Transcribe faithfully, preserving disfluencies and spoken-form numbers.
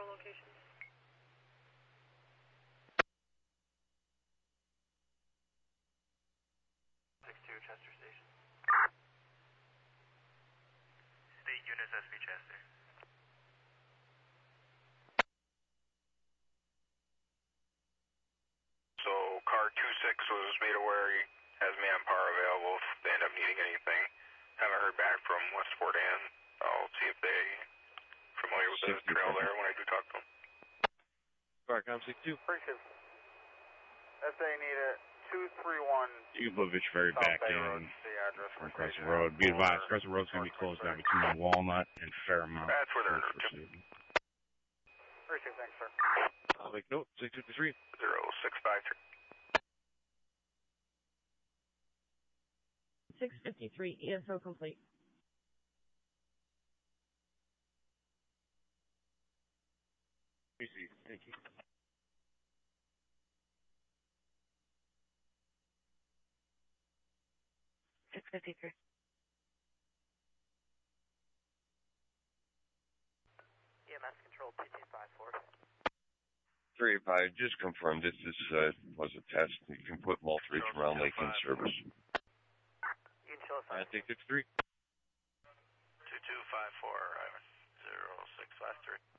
additional locations. six two Chester Station. State units S V Chester. So car two six was made aware he has manpower available if they end up needing anything. Haven't heard back from West Fort Ann. I'll see if they familiar with the trail there when I do talk to them. Barcom six two. Appreciate it. S A need it. two three one. You can put Vitch Ferry back in on Crescent Road. Be advised, Crescent Road's going to be closed down between Walnut and Fairmount. That's where they're Appreciate it, thanks, sir. I'll make note. six two three. zero six five three. six fifty-three, E S O complete. Easy. Thank you. six fifty-three. E M S control two two five four. three five, just confirm this is, uh, was a test. You can put multi-reach around Lake in service. You can show us on six six three. two two five four, zero six five three.